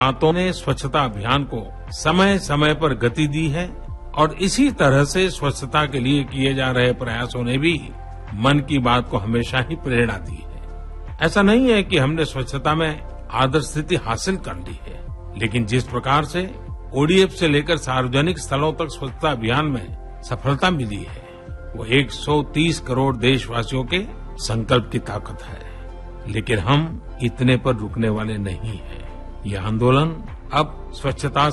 बातों ने स्वच्छता अभियान को समय समय पर गति दी है और इसी तरह से स्वच्छता के लिए किए जा रहे प्रयासों ने भी मन की बात को हमेशा ही प्रेरणा दी है। ऐसा नहीं है कि हमने स्वच्छता में आदर्श स्थिति हासिल कर ली है, लेकिन जिस प्रकार से ओडीएफ से लेकर सार्वजनिक स्थलों तक स्वच्छता अभियान में सफलता मिली है, वो 130 करोड़ देशवासियों के संकल्प की ताकत है। लेकिन हम इतने पर रुकने वाले नहीं हैं। ये आंदोलन अब स्वच्छता